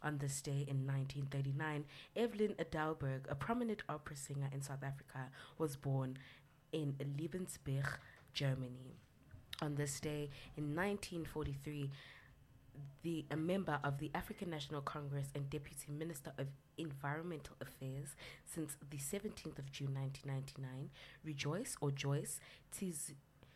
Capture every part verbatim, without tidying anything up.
On this day in nineteen thirty-nine, Evelyn Adalberg, a prominent opera singer in South Africa, was born in Liebensberg, Germany. On this day in nineteen forty-three, the a member of the African National Congress and Deputy Minister of Environmental Affairs since the seventeenth of June nineteen ninety-nine, Rejoice or Joyce Tiz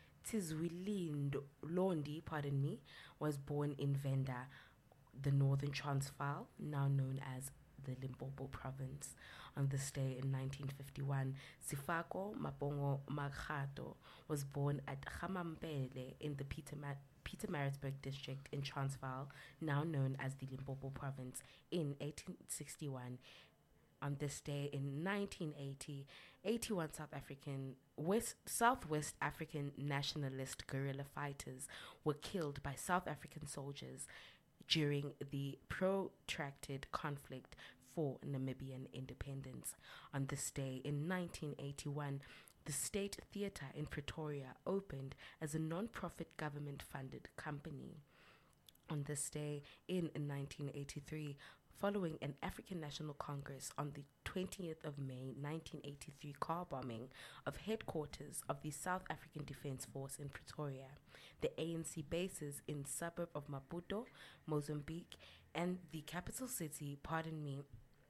Tizwilind Londi, pardon me, was born in Venda, the Northern Transvaal, now known as the Limpopo province. On this day in nineteen fifty-one, Sifako Mabongo Maghato was born at Khamampele in the Pieterma- Pietermaritzburg district in Transvaal, now known as the Limpopo province, in eighteen sixty-one. On this day in nineteen eighty, eighty-one South African West Southwest African nationalist guerrilla fighters were killed by South African soldiers during the protracted conflict for Namibian independence. On this day in nineteen eighty-one, the State Theatre in Pretoria opened as a non-profit government-funded company. On this day in nineteen eighty-three, following an African National Congress on the twentieth of May nineteen eighty-three car bombing of headquarters of the South African Defence Force in Pretoria, the A N C bases in suburb of Maputo, Mozambique, and the capital city, pardon me,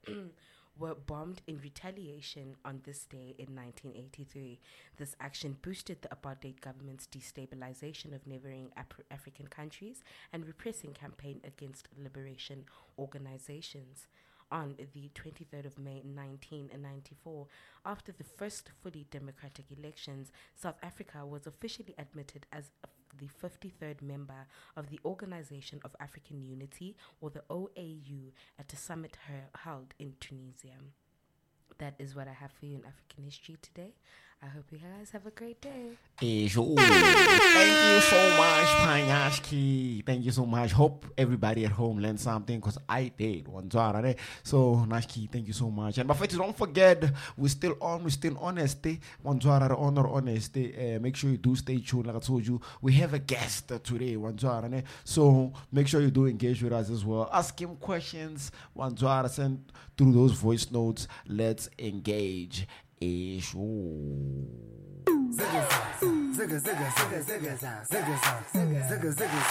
were bombed in retaliation on this day in nineteen eighty-three. This action boosted the apartheid government's destabilization of neighboring Af- African countries and repressing campaign against liberation organizations. On the twenty-third of May nineteen ninety-four, after the first fully democratic elections, South Africa was officially admitted as a the fifty-third member of the Organization of African Unity, or the O A U, at a summit he- held in Tunisia. That is what I have for you in African history today. I hope you guys have a great day. Hey, sure. Thank you so much, Panyaski. Thank you so much. Hope everybody at home learned something, because I did. So, Nashki, thank you so much. And but don't forget, we're still on, we're still honesty. Wanzwara honor honesty. Uh, make sure you do stay tuned. Like I told you, we have a guest today. Wanzwara. So, make sure you do engage with us as well. Ask him questions. Wanzwara, send through those voice notes. Let's engage. Issue. Zigga zigga zigga zigga zigga zigga zigga zigga zigga zigga